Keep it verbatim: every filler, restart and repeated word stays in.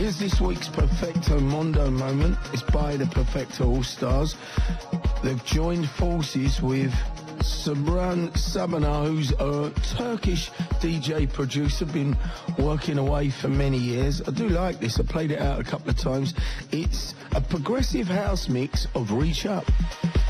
Here's this week's Perfecto Mondo moment. It's by the Perfecto All-Stars. They've joined forces with Sabran Sabana, who's a Turkish D J producer, been working away for many years. I do like this. I played it out a couple of times. It's a progressive house mix of Reach Up.